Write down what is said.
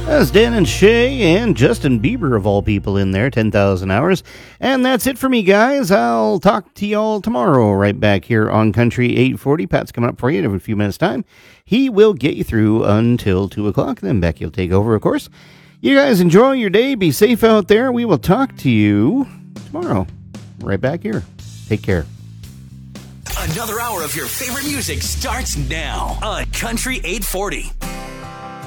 That's Dan and Shay and Justin Bieber, of all people, in there, 10,000 hours. And that's it for me, guys. I'll talk to y'all tomorrow right back here on Country 840. Pat's coming up for you in a few minutes' time. He will get you through until 2 o'clock. Then Becky will take over, of course. You guys enjoy your day. Be safe out there. We will talk to you tomorrow right back here. Take care. Another hour of your favorite music starts now on Country 840.